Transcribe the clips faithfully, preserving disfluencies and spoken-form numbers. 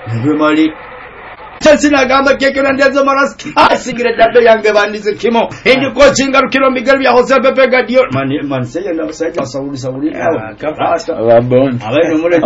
Mali Chelsea gamba keke na ndezo maras asigire dabbe yange bandize kimo indi coaching arukiro Miguel ya Jose Pepe Guardiola man man seye na saja Saudi Saudi abon abaye mure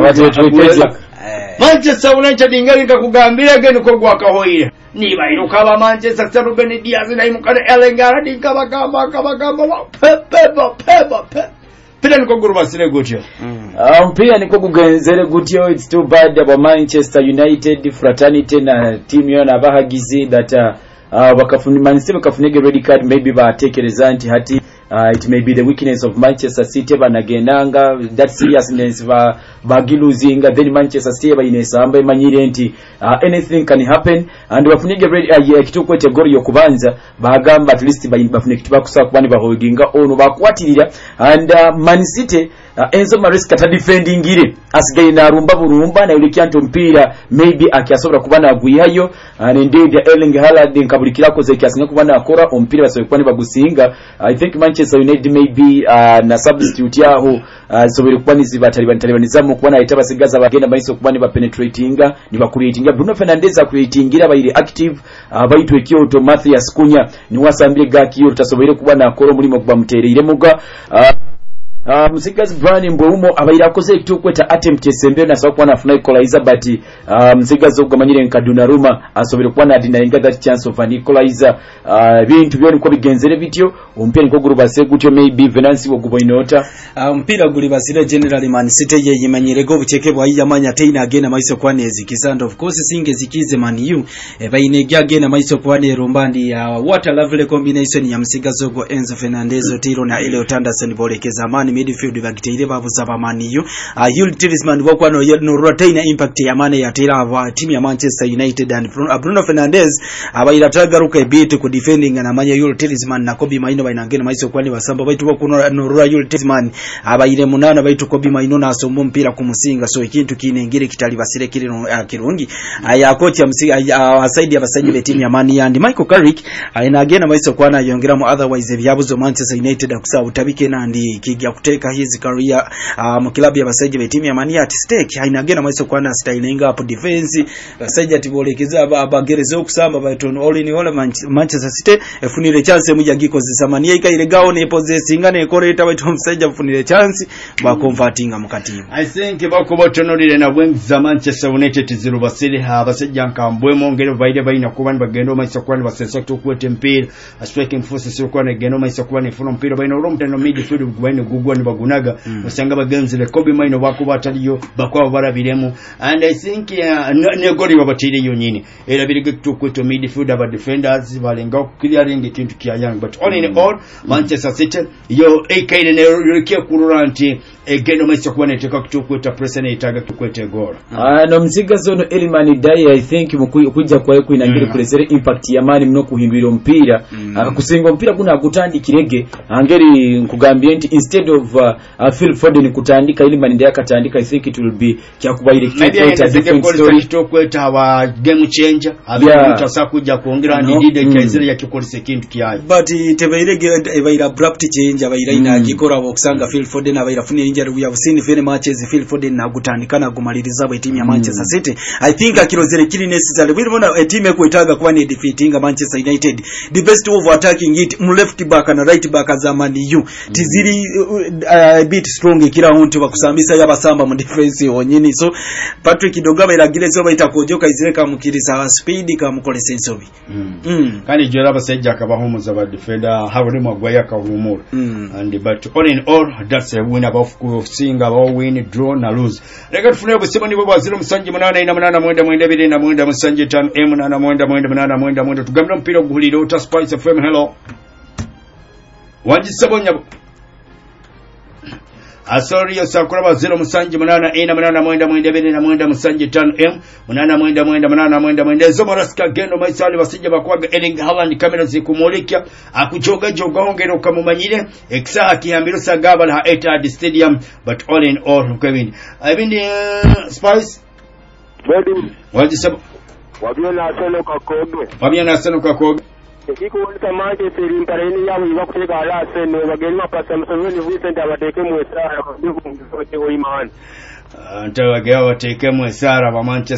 Manchester United ingali ngakugambira gene ko gwakahoire niba iruka ba Manchester City Ruben Diaz na imukane Elengara dikaba gamba kaba gamba pepe pepe Pila niko gurubasire gutyo. Um pia niko kugenzere gutyo. It's too bad about Manchester United fraternity na team yona abahagize that uh bakafuni manise bakafunige red card maybe ba take result hati uh, it may be the weakness of Manchester City banagenanga that seriousness ba bagiluzinga then Manchester City ba inesamba imanyire nti uh, anything can happen and bafunige red uh, yeah, kitukwete gori yokubanza bagamba at least bafunige kitubakusa kubani baholdinga ono bakwatirira and uh, Man City uh, Enzo Maresca ta defending ire asigaye na rumba burumba na yule kyanto mpira maybe akiasobora kubana aguyayo and indeed Erling Haaland nkabulikira koze kyasinga kubana akora ompira basobe kwani bagusinga. I think Manchester United maybe uh, na substitute yaho uh, sobere kwani zibatali bantalibani zamu kubana itaba sigaza bagenda baiso kubani ba penetratinga ni bakuritinga Bruno Fernandes akuritingira bayire active uh, baitwe Kyoto Matthias Kunya ni wasambire gakiyo tasobere kubana akora mulimo kuba muterere muga uh, Uh, Msigazi Brian Mboumo abayira koze tukweta attempt esembe na sawa kwana afuna equalizer but uh, Msigazi ogamanyire nkaduna Roma asobere kwana adina inga that chance of an equalizer uh, bintu byoni ko bigenzere bityo ompira nko gurubase gutyo maybe Venansi woguboinota uh, mpira guli basire General Man City ye yimanyire go bucheke bwa yamanya teina agena maiso kwane zikisand of course singe zikize Man U e bayine agena maiso kwane Rombandi uh, what a lovely combination ya Msigazi go Enzo Fernandez Otiro na Elliot Anderson bolekeza mani midfield bagiteire babuza bamaniyo uh, Yul Tielemans wakwa no no rotaina impact ya mane ya tira wa team ya Manchester United and Bruno Fernandes abayira tagaruka ebit ku defending na manya Yul Tielemans na Kobe Maino bainangena maiso kwani basamba baitu bakuno no Yul Tielemans abayire munana baitu Kobe Maino na asombo mpira kumusinga so ikintu kinengire kitali basire kiri no uh, kirungi aya coach ya msi uh, aside ya basaji be team ya mani and Michael Carrick aina maiso kwana yongera mu otherwise byabuzo Manchester United akusa utabike nandi kigya kuteka his career um club ya basaje be team ya Man at stake haina gena maiso kwana stylinga up defense basaje atibolekeza abagerezo kusamba baton all in all Manchester City efunire chance mu yagiko zisamania ikaire gao ne possessing ne koreta baito msaje efunire chance ba converting amukatibu. I think bako botonolire na bwengi za Manchester United zirubasire ha basaje nkambwe mongere baide baina kubani bagendo maiso kwana basesa tukwete mpira striking forces sirukwana gendo maiso kwana ifuno mpira baina uromte no midfield baina gugwa ni bagunaga usanga mm. bagenzile Kobe Maino bako bataliyo bakwa barabiremu and I think uh, ne gori babatire yonyine era birige tukweto midfield aba defenders balenga clearing ikintu kya young but all in mm. all Manchester City yo ekaine ne rukia kururanti egeno maiso kuba neteka kutukweta press na itaga kukwete goal ah no Msigazi no Elimani dai I think mukuja kwa yeko inangire mm. kulezere impact ya mani mno kuhimbira mpira mm. akakusenga mpira kuna gutandi kirege angeri nkugambye nti instead of uh, uh, Phil Foden kutandika Elimani dai akatandika I think it will be kya kubaire kitu different story kweta aba game changer abitasa kuja kuongera ndi dide mm. kaizire ya kikolise kintu kiyaye but tebaire ebaira abrupt change abaira ina mm. gikora okusanga Phil Foden abaira funi injury we have seen very matches Phil Foden na gutandika na gumaliriza ba team ya Manchester mm. City I think akirozere kili necessary we bona a team ekwetaga kwa ni defeating Manchester United the best of attacking it mu left back na right back za Man U mm. tiziri a uh, bit strong kila huntu bakusambisa yabasamba mu defense yonyini so Patrick Dogaba iragire zo baita kojoka izireka mukirisa speed ka mukole sensobi mm. mm. kandi jora basajja akabahumuza ba defender habone magwaya kahumura mm. and but all in all that's a win above seeing about win draw na lose reka tufune obusema nibo baziro musanje munana ina munana mwenda mwenda bire na mwenda musanje tano m munana mwenda mwenda munana mwenda mwenda tugamira mpira guhulira ota Spice F M hello wajisabonya Asori yo sakura baziro musanje munana ina munana mwenda mwenda bine na mwenda musanje tano m munana mwenda mwenda munana mwenda mwenda zo maraska gendo maisali basije bakwaga Erling Haaland kamera zikumulika akuchoga joga ongero kamumanyire eksa akihambiro sagaba ha Etihad Stadium but all in all kwebini I mean uh, Spice Bodi wajisaba wabiona aseno kakobe wabiona aseno kakobe Iko wonta maje siri mpareni yawo ibakuteka ala aseno bageni apasa msoni Vincent abateke mwesara ndiku ngote oimani Ntawagea wateke mwesara wa Manchester